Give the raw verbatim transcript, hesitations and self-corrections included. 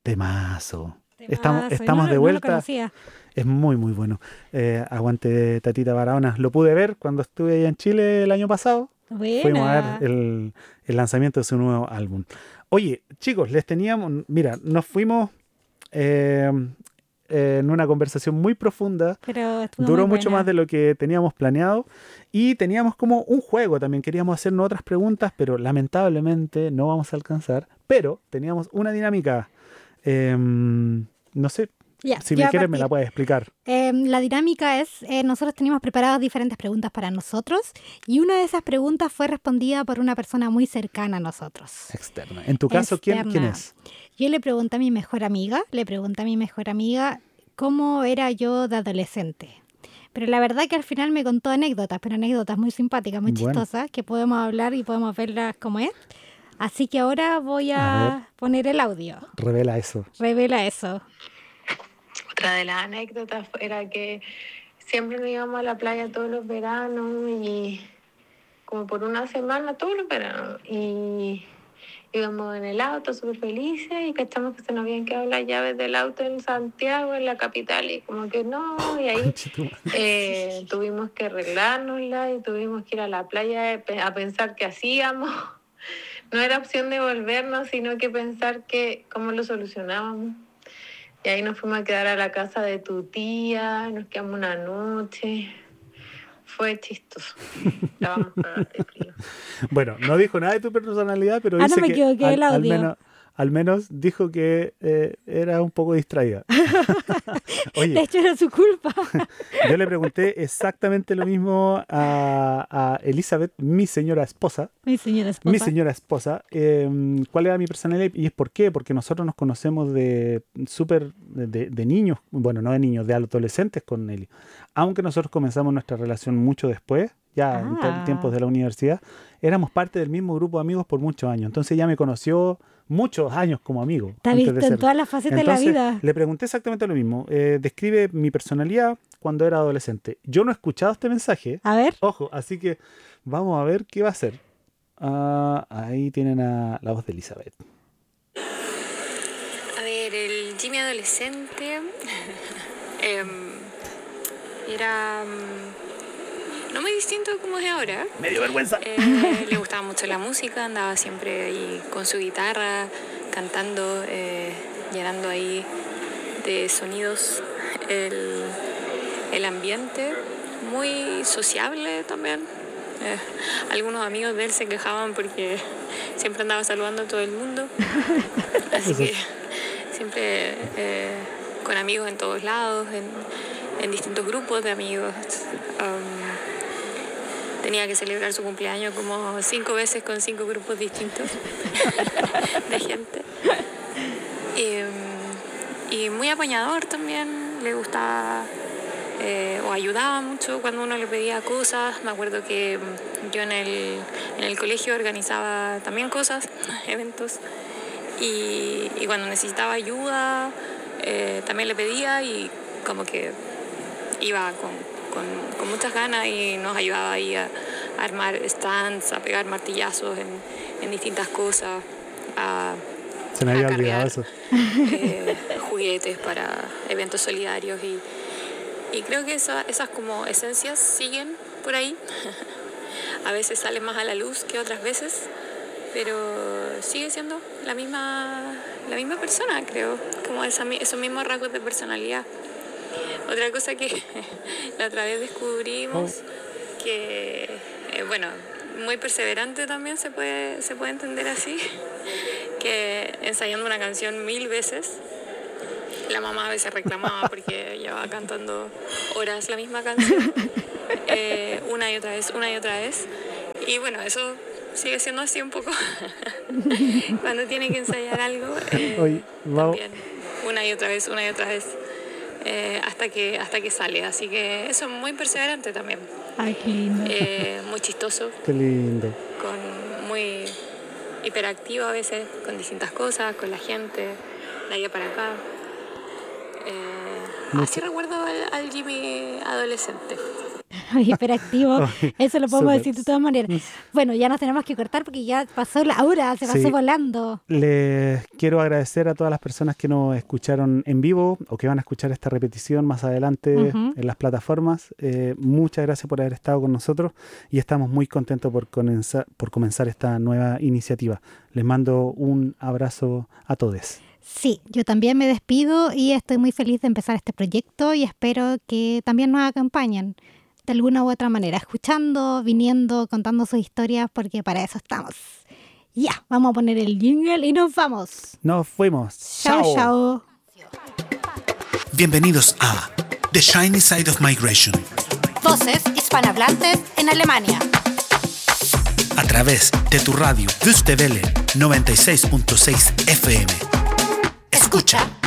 Temazo. Estamos, Temazo, estamos no, de no lo vuelta. conocía. Es muy, muy bueno. Eh, aguante Tatita Barahona. Lo pude ver cuando estuve allá en Chile el año pasado. Fuimos a ver Buena. el, el lanzamiento de su nuevo álbum. Oye, chicos, les teníamos... Mira, nos fuimos eh, eh, en una conversación muy profunda. Pero estuvo muy Duró mucho más buena. de lo que teníamos planeado. Y teníamos como un juego también. Queríamos hacernos otras preguntas, pero lamentablemente no vamos a alcanzar. Pero teníamos una dinámica. Eh, no sé, Ya, si yo me voy a quieres me la partir. puedes explicar. Eh, la dinámica es, eh, nosotros teníamos preparadas diferentes preguntas para nosotros y una de esas preguntas fue respondida por una persona muy cercana a nosotros, Externa. En tu caso, ¿quién, quién externa. es? Yo le pregunté a mi mejor amiga, le pregunté a mi mejor amiga cómo era yo de adolescente. Pero la verdad que al final me contó anécdotas, pero anécdotas muy simpáticas, muy Bueno, chistosas, que podemos hablar y podemos verlas como es. Así que ahora voy a ver, a poner el audio. revela eso. Revela eso. Otra de las anécdotas era que siempre nos íbamos a la playa todos los veranos y como por una semana todos los veranos y íbamos en el auto súper felices y cachamos que se nos habían quedado las llaves del auto en Santiago, en la capital, y como que no, y ahí Conchetumare. eh, tuvimos que arreglárnosla y tuvimos que ir a la playa a pensar qué hacíamos. No era opción de volvernos, sino que pensar que cómo lo solucionábamos. Y ahí nos fuimos a quedar a la casa de tu tía, nos quedamos una noche. Fue chistoso. Estábamos cagados de frío. Bueno, no dijo nada de tu personalidad, pero Ah, no dice me que equivoqué al, el al audio. menos, al menos dijo que eh, era un poco distraída. De Oye, hecho, era su culpa. yo le pregunté exactamente lo mismo a, a Elizabeth, mi señora esposa. Mi señora Mi esposa. señora esposa, eh, ¿cuál era mi personalidad? Y es por qué, porque nosotros nos conocemos de súper de, de- de niños, bueno, no de niños, de adolescentes con Nelly. Aunque nosotros comenzamos nuestra relación mucho después, ya en te- tiempos Ah, de la universidad, éramos parte del mismo grupo de amigos por muchos años. Entonces ella me conoció muchos años como amigo, te ha antes de visto en ser. todas las facetas de la Entonces vida. le pregunté exactamente lo mismo. Eh, describe mi personalidad cuando era adolescente. Yo no he escuchado este mensaje, A ver. ojo, así que vamos a ver qué va a ser. Ah, ahí tienen a la voz de Elizabeth. A ver, el Jimmy adolescente em, era mm, no muy distinto como es ahora. Me dio vergüenza. Eh, le gustaba mucho la música, andaba siempre ahí con su guitarra, cantando, eh, llenando ahí de sonidos el, el ambiente. Muy sociable también. Eh, algunos amigos de él se quejaban porque siempre andaba saludando a todo el mundo. Así que siempre eh, con amigos en todos lados, en, en distintos grupos de amigos. Um, tenía que celebrar su cumpleaños como cinco veces con cinco grupos distintos de gente. Y, um, y muy apañador también, le gustaba eh, o ayudaba mucho cuando uno le pedía cosas. Me acuerdo que um, yo en el, en el colegio organizaba también cosas, eventos. Y, y cuando necesitaba ayuda, eh, también le pedía y como que iba con, con, con muchas ganas y nos ayudaba ahí a, a armar stands, a pegar martillazos en, en distintas cosas, a, Se me había a olvidado cargar eso. eh, juguetes para eventos solidarios y, y creo que esa, esas como esencias siguen por ahí. A veces salen más a la luz que otras veces, pero sigue siendo la misma, la misma persona, creo, como esa, esos mismos rasgos de personalidad. Otra cosa que la otra vez descubrimos, Oh. que, eh, bueno, muy perseverante también se puede, se puede entender así, que ensayando una canción mil veces, la mamá a veces reclamaba porque llevaba cantando horas la misma canción, eh, una y otra vez, una y otra vez, y bueno, eso sigue siendo así un poco cuando tiene que ensayar algo, eh, Oye, vamos. también una y otra vez, una y otra vez, eh, hasta que hasta que sale. Así que eso es muy perseverante también, Ay, qué lindo. eh, muy chistoso, Qué lindo. con muy hiperactivo a veces, con distintas cosas, con la gente, de allá para acá. Eh, así Mucho. recuerdo al, al Jimmy adolescente. Hiperactivo, eso lo podemos Súper. decir de todas maneras. Bueno, ya nos tenemos que cortar porque ya pasó la hora, se pasó Sí. volando. Les quiero agradecer a todas las personas que nos escucharon en vivo o que van a escuchar esta repetición más adelante Ujú. en las plataformas. Eh, muchas gracias por haber estado con nosotros y estamos muy contentos por comenzar, por comenzar esta nueva iniciativa. Les mando un abrazo a todos. Sí, yo también me despido y estoy muy feliz de empezar este proyecto y espero que también nos acompañen de alguna u otra manera, escuchando, viniendo, contando sus historias, porque para eso estamos. Ya, vamos a poner el jingle y nos vamos. Nos fuimos. Chao, chao. Bienvenidos a The Shiny Side of Migration, Voces hispanohablantes en Alemania. a través de tu radio Wüste Welle noventa y seis punto seis F M. Escucha.